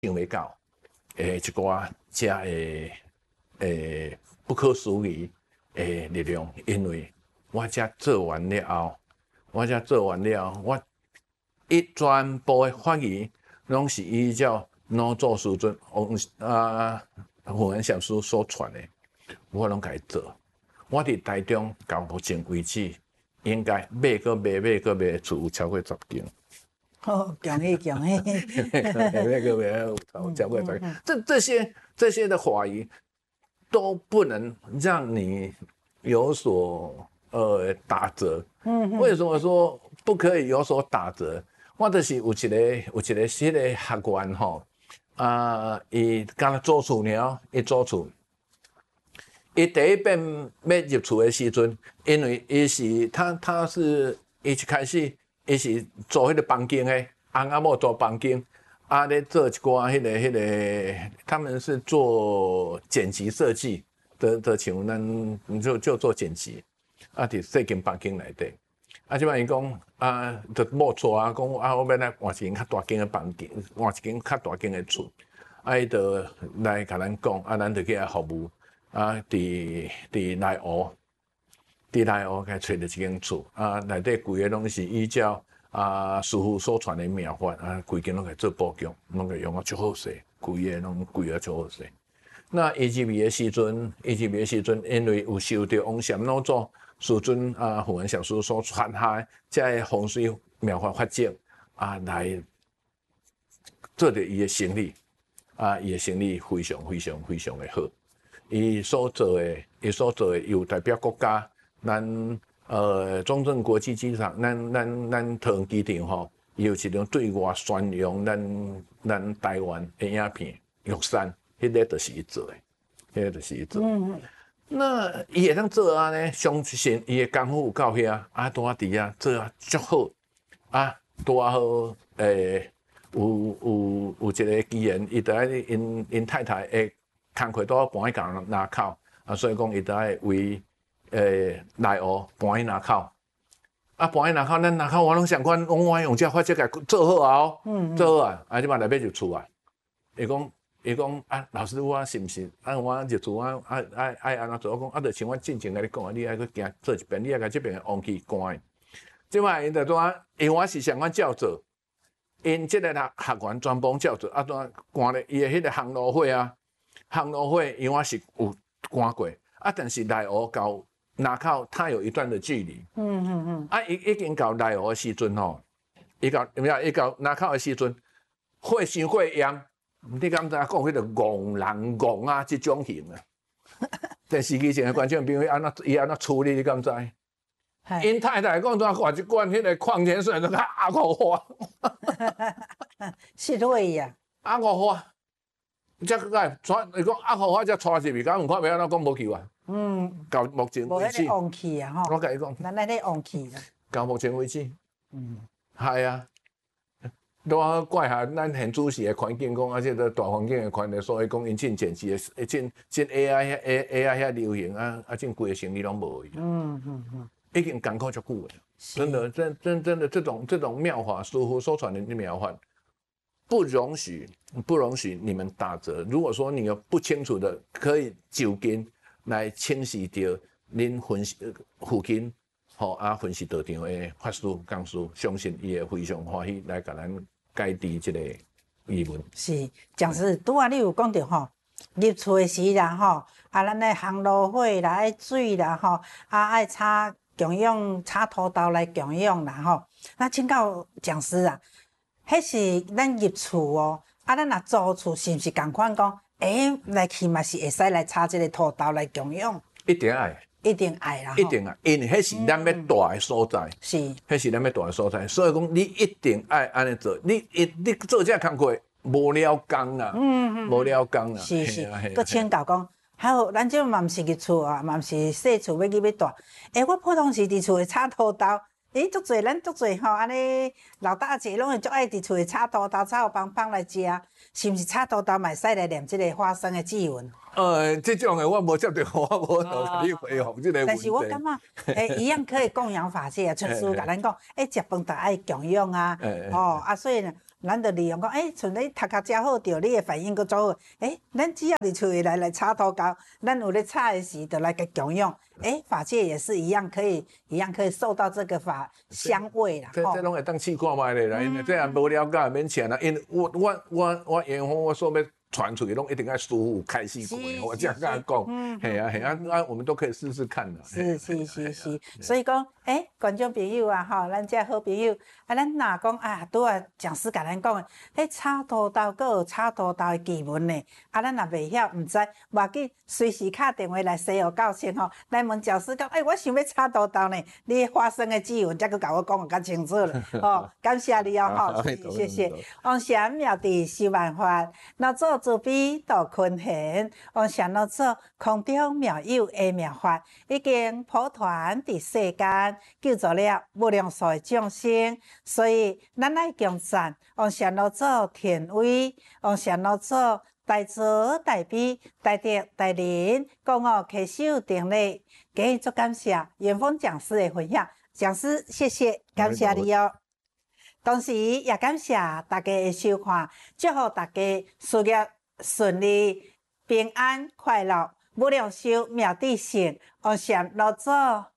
想袂到，一寡遮不可思议的力量，因为我遮做完了后，我全部的发言拢是依照老祖师尊胡文小师所传的，我拢家做。我伫台中到目前为止，应该买厝有超过10间。 哦，恭喜！ 超过10间。这些的话语都不能让你有所打折。为什么说不可以有所打折？我就是有一个迄个学员吼，伊刚做厝了，伊做厝。伊第一遍要入厝的时阵，因为伊是他是伊一开始伊是做迄个房间的，翁仔某做房间，咧做一寡迄个，他们是做剪辑设计的像咱就做剪辑，伫细间房间内底，即摆伊讲就某错讲我要来换一间较大间的房间，换一间较大间的厝，伊就来甲咱讲，咱就去遐服务。伫内湖甲找着一间厝，内底规个拢是依照师傅所传的妙法，规间拢个做布局，拢个用足好势，规个拢规个足好势。那伊入去的时阵，因为有受到王禅老祖师尊胡文小师所传下，这风水妙法法则来做着伊的生意，伊的生意非常的好。伊所做的有代表国家，咱中正国际机场，咱桃园机场吼，伊有一种对外宣扬咱台湾的影片，玉山，迄个就是伊做的，那伊会当做呢，相信伊的功夫有够遐，拄伫遐做足好，拄好，有一个机缘，伊就爱因太太会。工课都搬去甲南口，所以讲伊就爱为内湖搬去南口，搬去南口，咱南口我拢想讲，我用这法则甲做好啊，做好即摆内面就厝啊。伊讲老师我是毋是我入厝爱安怎做？我讲就像我进前甲你讲你爱去行做一遍，你爱甲这边的王气关。即摆因就怎因为我是相关照做，因即个学员全部照做，怎关咧伊的迄个航路会航路会，因为我是有赶过，但是内湖到南口它有一段的距离。已经到内湖的时阵吼，伊到南口的时阵，火伤过严，你敢知讲迄个戆人戆这种型啊？电视机前的观众朋友伊安怎处理？你敢知？因太太讲怎换一罐迄个矿泉水，就5花， 是对呀 ，5花。才个伊讲5花才带入去，敢有看袂安怎讲无去啊？到目前为止， 无迄个旺气啊吼。 我甲伊讲， 咱迄个旺气啦。 到目前为止，系啊，都怪下咱现主席的环境讲，这个大环境的环境，所以讲因真前期的真 AI 遐流行真规个生意拢无去。已经艰苦足久了，真的这种妙法，师傅所传的妙法。不容许你们打折。如果说你有不清楚的，可以就近来清洗掉您附近分析道场的法师讲师，相信伊会非常欢喜来甲咱解答这个疑问。 是，讲师拄你有讲到吼，入厝的时啦吼，咱的航路会啦，爱水啦吼，爱插供养插土豆来供养啦吼。那请教讲师啊。迄是咱入厝哦，咱若租厝是毋是共款讲？来去嘛是会使来插即个土豆来供养。 一定爱啦， 一定爱， 因为迄是咱要大的所在，迄是咱要大的所在，所以讲你一定爱安尼做，你做这工课无了工啦，无了工啦， 是，佮请教讲，还有咱即嘛毋是入厝啊，嘛毋是细厝要去要大，我普通时伫厝会插土豆。足侪咱足侪吼，安尼老大姐拢会足爱伫厝里炒土豆、炒芳芳来食，是毋是炒土豆嘛使来念即个花生的祭文？ 这种的我无接到，我无甲你回复这个问题。 但是我感觉，一样可以供养法界啊。传师甲咱讲，食饭就爱供养啊，所以呢， 咱就利用讲，像你读较真好着，你的反应佫足好，咱只要伫厝里来插土豆，咱有咧插的时，就来甲供养，法界也是一样可以受到这个法香味啦。 这拢会当试看卖咧啦，因为这也无了解免请啦，因为我研发我所要传出去，拢一定要师傅开始过，我这样跟他讲，嘿啊，我们都可以试试看的。 是，所以讲，观众朋友啊，吼，咱这好朋友，咱若讲啊，拄啊讲师甲咱讲的，插土豆佫有插土豆的技文呢，咱若袂晓，毋知，无要紧，随时敲电话来西湖教室吼，来问教师讲，我想要插土豆呢，你发生的技文，才佫甲我讲较清楚了，感谢你吼，谢谢。王禅妙智修万法，老祖慈悲度群贤，王禅老祖空中妙有的妙法，已经普传伫世间，救助了无量数的众生。所以咱爱敬赞王禅老祖天威，王禅老祖大慈大悲大德大仁，讲摕手顶礼，给予足感谢元丰讲师的分享。讲师，谢谢，感谢你哦。同时也感谢大家的收看，祝福大家事业顺利、平安快乐、无量寿妙智胜。王禅老祖